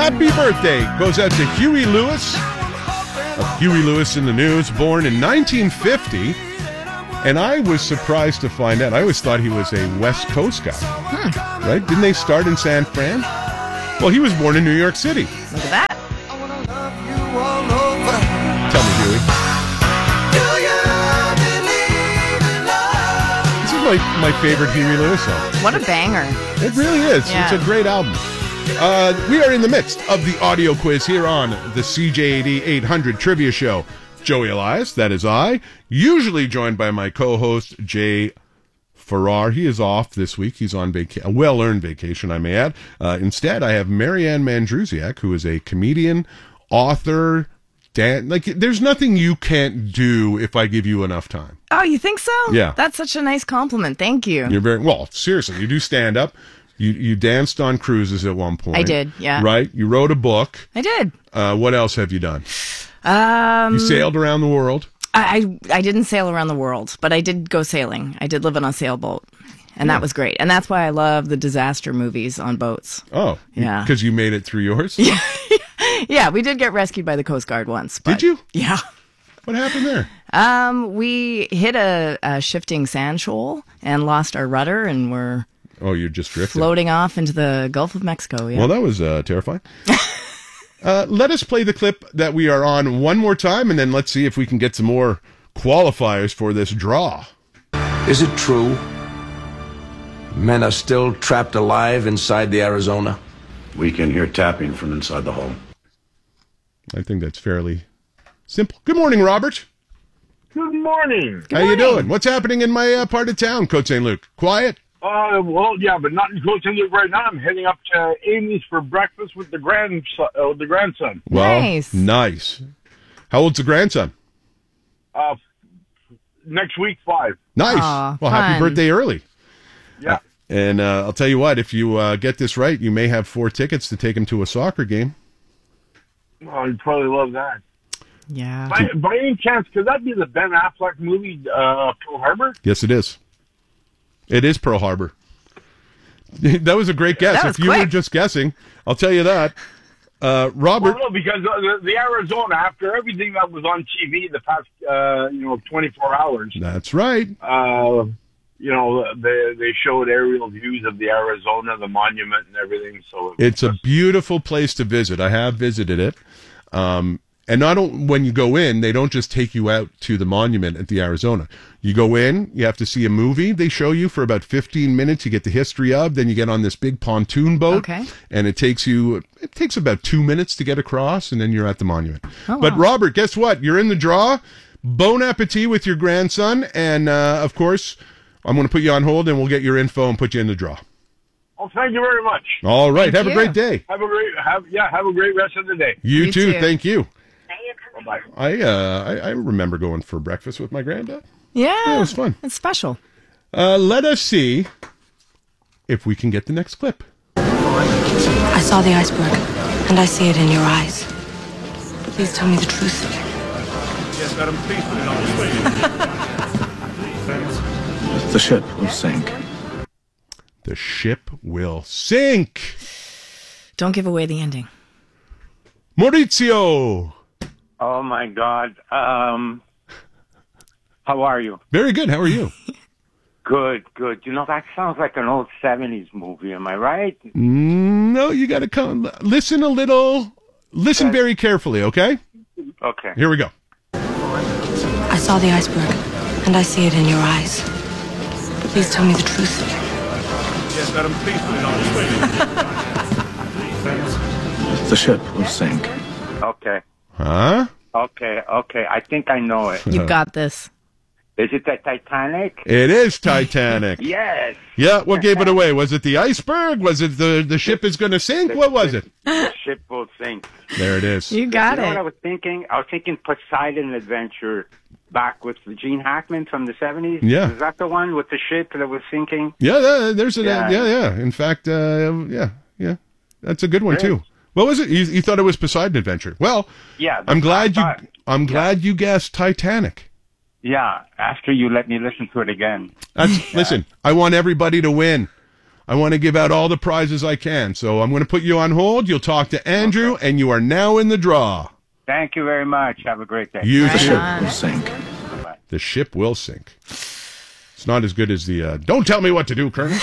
Happy birthday goes out to Huey Lewis of Huey Lewis in the News, born in 1950. And I was surprised to find out. I always thought he was a West Coast guy. Right? Didn't they start in San Fran? Well, he was born in New York City. Look at that. Tell me, Huey. This is my favorite Huey Lewis song. What a banger. It really is. Yeah. It's a great album. We are in the midst of the audio quiz here on the CJAD 800 Trivia Show. Joey Elias, that is I, usually joined by my co-host, Jay Farrar. He is off this week. He's on a well-earned vacation, I may add. Instead, I have Marianne Mandrusiak, who is a comedian, author, there's nothing you can't do if I give you enough time. Oh, you think so? Yeah. That's such a nice compliment. Thank you. You're very, well, seriously, you do stand-up. You danced on cruises at one point. I did, yeah. Right? You wrote a book. I did. What else have you done? You sailed around the world. I didn't sail around the world, but I did go sailing. I did live on a sailboat, and that was great. And that's why I love the disaster movies on boats. Oh, yeah. Because you made it through yours? Yeah, we did get rescued by the Coast Guard once. But, did you? Yeah. What happened there? We hit a shifting sand shoal and lost our rudder, and we're you're just drifting. Floating off into the Gulf of Mexico. Yeah. Well, that was terrifying. Let us play the clip that we are on one more time, and then let's see if we can get some more qualifiers for this draw. Is it true men are still trapped alive inside the Arizona? We can hear tapping from inside the hull. I think that's fairly simple. Good morning, Robert. Good morning. How you doing? What's happening in my part of town, Côte St. Luc? Quiet? Well, yeah, but not in Côte St. Luc right now. I'm heading up to Amy's for breakfast with the grandson. Well, nice. How old's the grandson? Next week, 5. Nice. Aw, well, fun. happy birthday early. Yeah. And I'll tell you what, if you get this right, you may have 4 tickets to take him to a soccer game. Oh, you'd probably love that. Yeah. By any chance, could that be the Ben Affleck movie, Pearl Harbor? Yes, it is. It is Pearl Harbor. That was a great guess. If you were just guessing, I'll tell you that. Robert. Well, no, because the Arizona, after everything that was on TV the past, 24 hours. That's right. They showed aerial views of the Arizona, the monument, and everything. So it's a beautiful place to visit. I have visited it. And when you go in, they don't just take you out to the monument at the Arizona. You go in, you have to see a movie. They show you for about 15 minutes. You get the history of. Then you get on this big pontoon boat. Okay. And it takes about 2 minutes to get across, and then you're at the monument. Oh, but wow. Robert, guess what? You're in the draw. Bon appetit with your grandson. And, of course, I'm going to put you on hold, and we'll get your info and put you in the draw. Oh, thank you very much. All right. Thank have you. a great day. Have a great rest of the day. You too. too. Thank you. Bye-bye. I remember going for breakfast with my granddad. Yeah. It was fun. It's special. Let us see if we can get the next clip. I saw the iceberg, and I see it in your eyes. Please tell me the truth. Yes, madam, please put it on the screen. The ship will sink. The ship will sink. Don't give away the ending. Maurizio. Oh, my God. How are you? Very good. How are you? Good. That sounds like an old 70s movie. Am I right? No, you got to come. Listen a little. Listen very carefully, okay? Okay. Here we go. I saw the iceberg, and I see it in your eyes. Please tell me the truth. Yes, madam, please put it on the screen. The ship will sink. Okay. Huh? Okay. I think I know it. You've got this. Is it the Titanic? It is Titanic. Yes. Yeah, what gave it away? Was it the iceberg? Was it the ship is going to sink? What was it? The ship will sink. There it is. You got You know it. what I was thinking? I was thinking Poseidon Adventure back with Gene Hackman from the 70s. Yeah. Is that the one with the ship that was sinking? Yeah, there's an Yeah. yeah. In fact, yeah. That's a good one too. What was it? You thought it was Poseidon Adventure. Well, Yeah. I'm glad you. glad you guessed Titanic. Yeah, after you let me listen to it again. Listen, I want everybody to win. I want to give out all the prizes I can. So I'm going to put you on hold. You'll talk to Andrew, and you are now in the draw. Thank you very much. Have a great day. You Right too. on. Will sink. The ship will sink. It's not as good as the, don't tell me what to do, Colonel.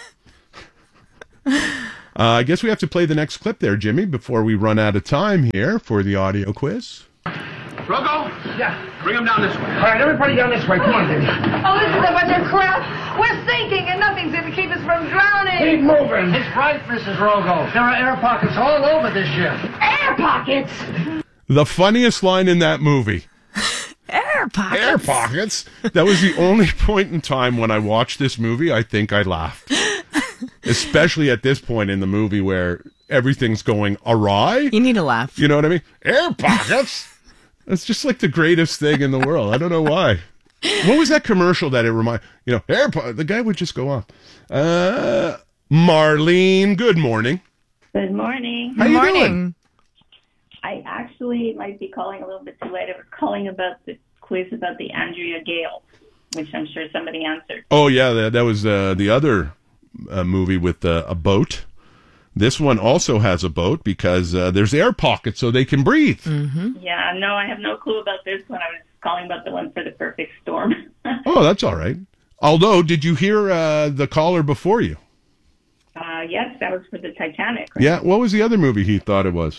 I guess we have to play the next clip there, Jimmy, before we run out of time here for the audio quiz. Rogo? Yeah. Bring him down this way. All right, everybody down this way. Come on, baby. Oh, this is a bunch of crap. We're sinking and nothing's going to keep us from drowning. Keep moving. It's right, Mrs. Rogo. There are air pockets all over this ship. Air pockets. The funniest line in that movie. Air pockets. Air pockets. That was the only point in time when I watched this movie I think I laughed. Especially at this point in the movie where everything's going awry. You need a laugh. You know what I mean? Air pockets. It's just like the greatest thing in the world. I don't know why. What was that commercial that it reminded? The guy would just go off. Marlene, good morning. Good morning. How you doing? I actually might be calling a little bit too late. I was calling about the quiz about the Andrea Gale, which I'm sure somebody answered. Oh, yeah, that was the other movie with a boat. This one also has a boat because there's air pockets so they can breathe. Mm-hmm. Yeah, no, I have no clue about this one. I was calling about the one for the perfect storm. Oh, that's all right. Although, did you hear the caller before you? Yes, that was for the Titanic. Right? Yeah, what was the other movie he thought it was?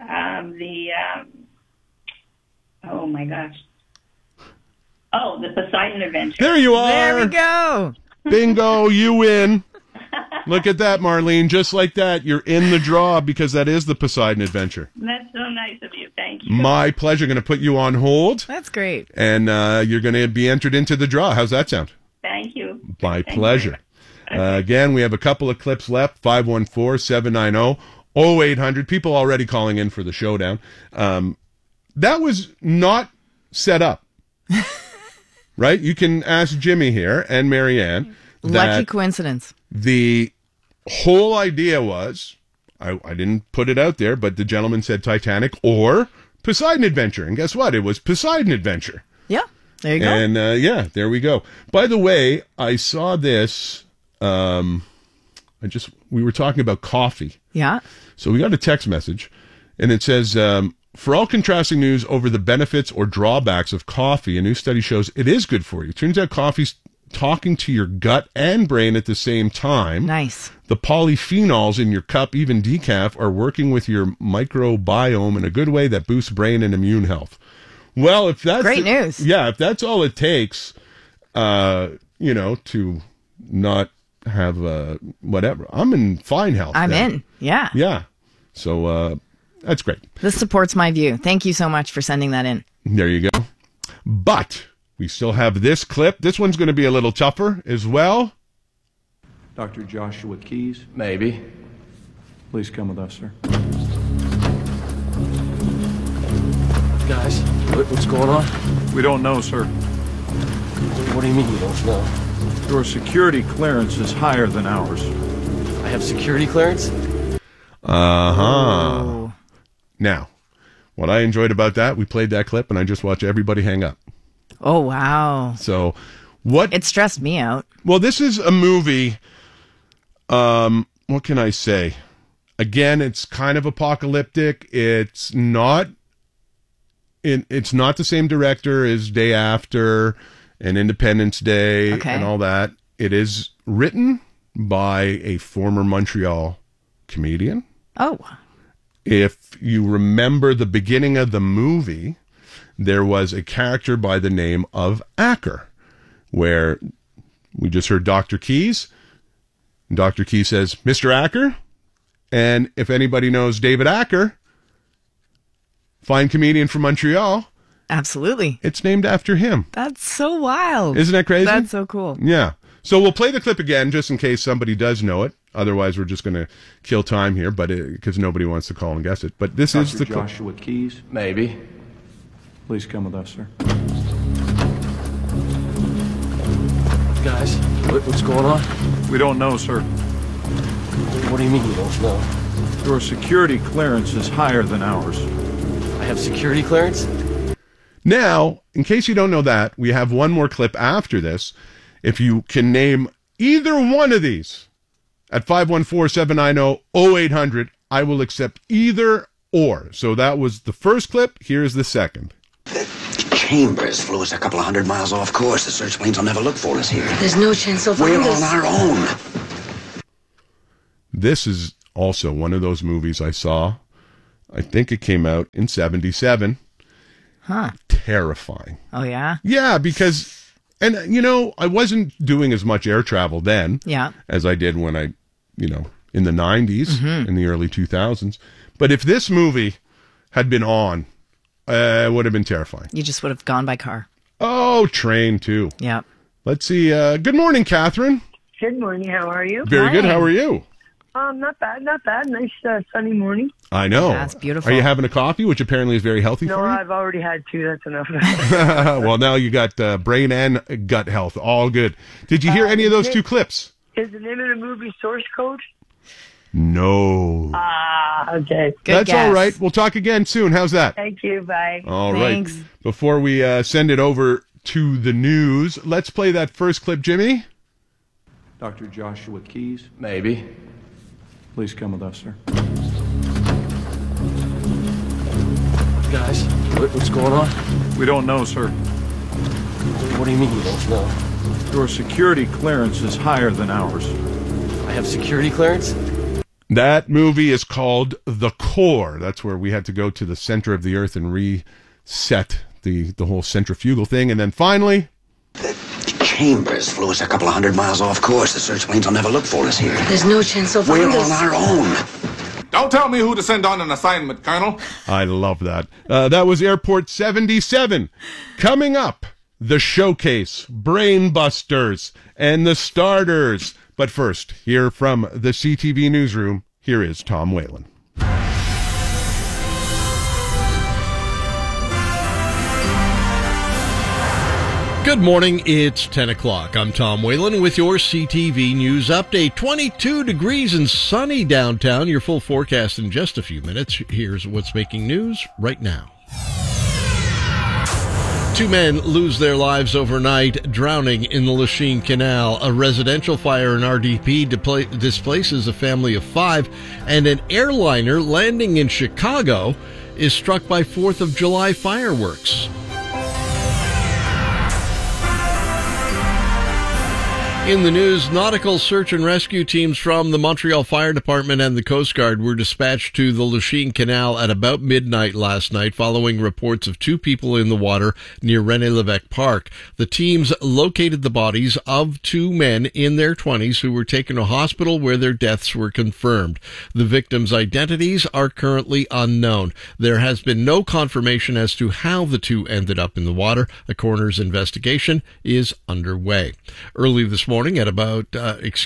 Oh my gosh. Oh, the Poseidon Adventure. There you are. There we go. Bingo, you win. Look at that, Marlene. Just like that, you're in the draw because that is the Poseidon Adventure. That's so nice of you. Thank you. My pleasure. Going to put you on hold. That's great. And you're going to be entered into the draw. How's that sound? Thank you. My pleasure. Again, we have a couple of clips left. 514-790-0800. People already calling in for the showdown. That was not set up. Right? You can ask Jimmy here and Marianne. Lucky coincidence. The whole idea was, I didn't put it out there, but the gentleman said Titanic or Poseidon Adventure. And guess what? It was Poseidon Adventure. Yeah. There you go. And yeah, there we go. By the way, I saw this. We were talking about coffee. Yeah. So we got a text message, and it says, for all contrasting news over the benefits or drawbacks of coffee, a new study shows it is good for you. Turns out coffee's talking to your gut and brain at the same time. Nice. The polyphenols in your cup, even decaf, are working with your microbiome in a good way that boosts brain and immune health. Well, if that's great news. Yeah, if that's all it takes, to not have whatever. I'm in fine health. I'm now. in. Yeah. Yeah. So that's great. This supports my view. Thank you so much for sending that in. There you go. But we still have this clip. This one's going to be a little tougher as well. Dr. Joshua Keys, Maybe. please come with us, sir. Guys, what's going on? We don't know, sir. What do you mean you don't know? Your security clearance is higher than ours. I have security clearance? Uh-huh. Now, what I enjoyed about that, we played that clip, and I just watched everybody hang up. Oh, wow. So, what... It stressed me out. Well, this is a movie, what can I say? Again, it's kind of apocalyptic. It's not the same director as Day After and Independence Day and all that. It is written by a former Montreal comedian. Oh. If you remember the beginning of the movie, there was a character by the name of Acker, where we just heard Dr. Keys. Dr. Keys says, Mr. Acker. And if anybody knows David Acker, fine comedian from Montreal. Absolutely. It's named after him. That's so wild. Isn't that crazy? That's so cool. Yeah. So we'll play the clip again just in case somebody does know it. Otherwise, we're just going to kill time here, but because nobody wants to call and guess it. But this is the clip. Joshua Keys, Maybe. please come with us, sir. Guys, what's going on? We don't know, sir. What do you mean you don't know? Your security clearance is higher than ours. I have security clearance? Now, in case you don't know that, we have one more clip after this. If you can name either one of these at 514-790-0800. I will accept either or. So that was the first clip. Here's the second. The Chambers flew us a couple of 100 miles off course. The search planes will never look for us here. There's no chance they'll We're find us. on our own. This is also one of those movies I saw. I think it came out in 1977. Huh. Terrifying. Oh, yeah? Yeah, because, and you know, I wasn't doing as much air travel then as I did when I, you know, in the 90s, in the early 2000s. But if this movie had been on, it would have been terrifying. You just would have gone by car. Oh, train too. Yeah. Let's see. Good morning, Catherine. Good morning. How are you? Very good. How are you? Not bad. Not bad. Nice sunny morning. I know. That's beautiful. Are you having a coffee, which apparently is very healthy No, for you? I've already had two. That's enough. Well, now you got brain and gut health. All good. Did you hear any of those two clips? Is the name of the movie Source Code? No. Okay. That's all right. We'll talk again soon. How's that? Thank you. Bye. All right. Before we send it over to the news, let's play that first clip, Jimmy. Dr. Joshua Keys. Maybe. Please come with us, sir. Guys, what's going on? We don't know, sir. What do you mean you don't know? Your security clearance is higher than ours. I have security clearance? That movie is called The Core. That's where we had to go to the center of the earth and reset the whole centrifugal thing. And then finally... The Chambers flew us a couple of 100 miles off course. The search planes will never look for us here. There's no chance they'll We're find us. on our own. Don't tell me who to send on an assignment, Colonel. I love that. That was Airport 77. Coming up, the showcase, Brainbusters, and the starters. But first, here from the CTV newsroom, here is Tom Whalen. Good morning, it's 10 o'clock. I'm Tom Whalen with your CTV News Update. 22 degrees and sunny downtown. Your full forecast in just a few minutes. Here's what's making news right now. 2 men lose their lives overnight, drowning in the Lachine Canal. A residential fire in RDP displaces a family of 5, and an airliner landing in Chicago is struck by 4th of July fireworks. In the news, nautical search and rescue teams from the Montreal Fire Department and the Coast Guard were dispatched to the Lachine Canal at about midnight last night following reports of 2 people in the water near René Lévesque Park. The teams located the bodies of 2 men in their 20s who were taken to a hospital where their deaths were confirmed. The victims' identities are currently unknown. There has been no confirmation as to how the 2 ended up in the water. A coroner's investigation is underway. Early this morning, about 100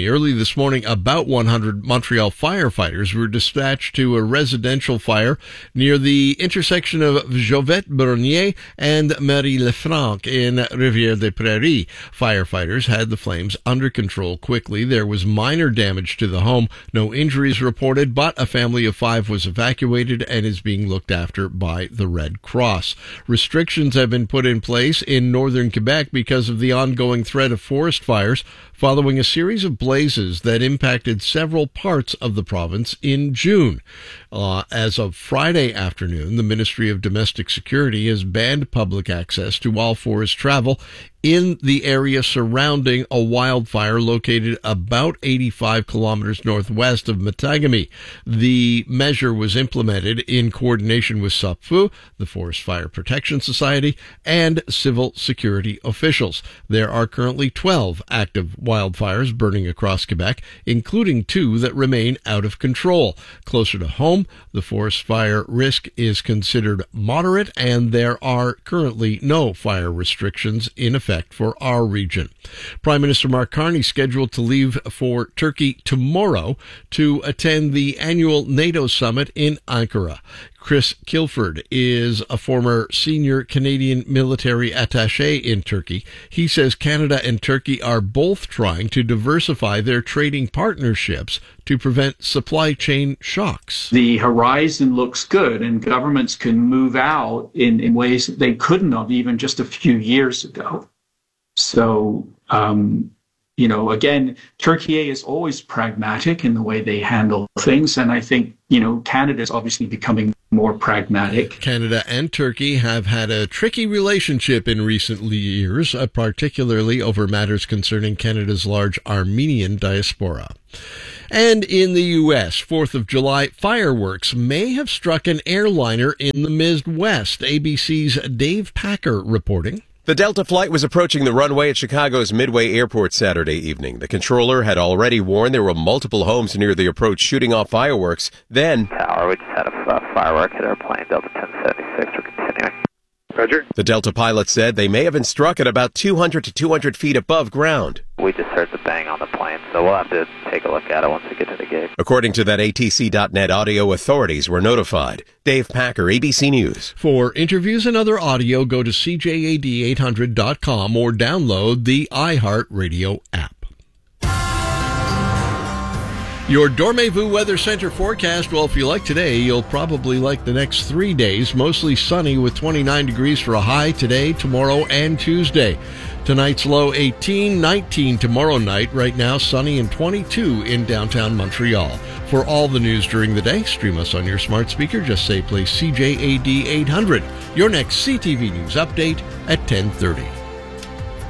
Montreal firefighters were dispatched to a residential fire near the intersection of Jovette Bernier and Marie Lefranc in Rivière-des-Prairies. Firefighters had the flames under control quickly. There was minor damage to the home, no injuries reported, but a family of 5 was evacuated and is being looked after by the Red Cross. Restrictions have been put in place in northern Quebec because of the ongoing threat of forest fires following a series of blazes that impacted several parts of the province in June. As of Friday afternoon, the Ministry of Domestic Security has banned public access to all forest travel in the area surrounding a wildfire located about 85 kilometers northwest of Matagami. The measure was implemented in coordination with SOPFU, the Forest Fire Protection Society, and civil security officials. There are currently 12 active wildfires burning across Quebec, including 2 that remain out of control. Closer to home, the forest fire risk is considered moderate, and there are currently no fire restrictions in effect for our region. Prime Minister Mark Carney scheduled to leave for Turkey tomorrow to attend the annual NATO summit in Ankara. Chris Kilford is a former senior Canadian military attaché in Turkey. He says Canada and Turkey are both trying to diversify their trading partnerships to prevent supply chain shocks. The horizon looks good, and governments can move out in ways that they couldn't have even just a few years ago. So again, Turkey is always pragmatic in the way they handle things. And I think, Canada is obviously becoming more pragmatic. Canada and Turkey have had a tricky relationship in recent years, particularly over matters concerning Canada's large Armenian diaspora. And in the U.S., 4th of July fireworks may have struck an airliner in the Midwest. ABC's Dave Packer reporting. The Delta flight was approaching the runway at Chicago's Midway Airport Saturday evening. The controller had already warned there were multiple homes near the approach shooting off fireworks. Then, Tower, we just had a firework hit our plane, Delta 1076. We're continuing. Roger. The Delta pilot said they may have been struck at about 200 to 200 feet above ground. We just heard the bang on the plane, so we'll have to take a look at it once we get to the gate. According to that ATC.net audio, authorities were notified. Dave Packer, ABC News. For interviews and other audio, go to CJAD800.com or download the iHeartRadio app. Your Dormez-vous Weather Center forecast. Well, if you like today, you'll probably like the next 3 days. Mostly sunny with 29 degrees for a high today, tomorrow, and Tuesday. Tonight's low 18, 19 tomorrow night. Right now, sunny and 22 in downtown Montreal. For all the news during the day, stream us on your smart speaker. Just say play CJAD 800. Your next CTV News update at 10:30.